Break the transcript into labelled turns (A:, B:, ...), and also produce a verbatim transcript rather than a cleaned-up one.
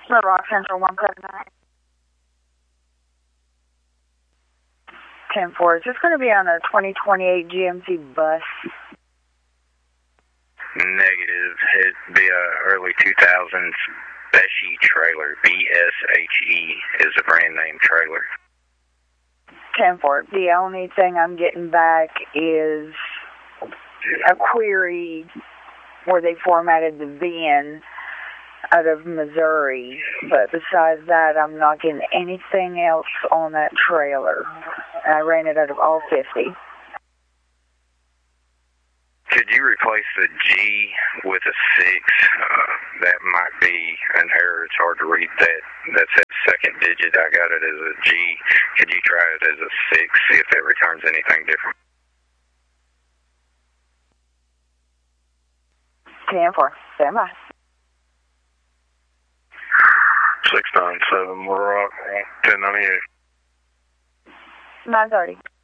A: Little Rock Central one seven nine. ten four. Is this going to be on a twenty twenty-eight G M C bus?
B: Negative. It'd be a early two thousands Beshi trailer. B S H E is a brand name trailer.
A: ten four. The only thing I'm getting back is a query where they formatted the V I N out of Missouri, but besides that, I'm not getting anything else on that trailer. I ran it out of all fifty.
B: Could you replace the G with a six? Uh, that might be an error. It's hard to read that. That's that second digit. I got it as a G. Could you try it as a six, see if it returns anything different?
A: ten four. Stand by.
C: six nine seven, Little Rock, ten ninety-eight.
A: nine thirty.